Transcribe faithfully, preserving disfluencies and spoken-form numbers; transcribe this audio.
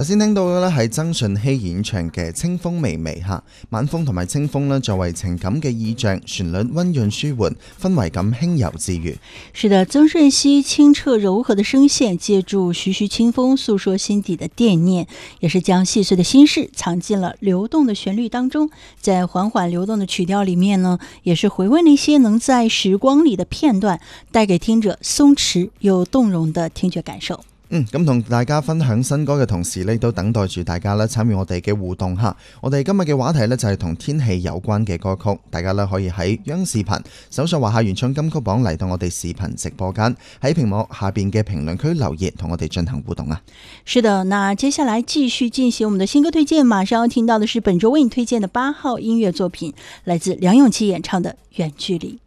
先聽到嘅咧係曾舜晞演唱嘅《清風微微》嚇，晚風同埋清風呢，作為情感嘅意象，旋律溫潤舒緩，氛圍感輕柔治愈。 是的，曾舜晞清澈柔和的聲線，借助徐徐清風訴說心底的惦念，也是將細碎的心事藏進了流動的旋律當中。在緩緩流動的曲調裡面呢，也是回味那些能在時光裡的片段，帶給聽者鬆弛又動容的聽覺感受。 嗯，咁同大家分享新歌嘅同時呢，都等待住大家咧參與我哋嘅互動嚇。我哋今日嘅話題呢，就係同天氣有關嘅歌曲，大家呢可以喺央視頻搜索華夏原創金曲榜嚟到我哋視頻直播間，喺屏幕下邊嘅評論區留言同我哋進行互動啊。 是的，那接下來繼續進行我們的新歌推薦，馬上要聽到的是本周為你推薦的八號音樂作品，來自梁詠琪演唱的《遠距離》。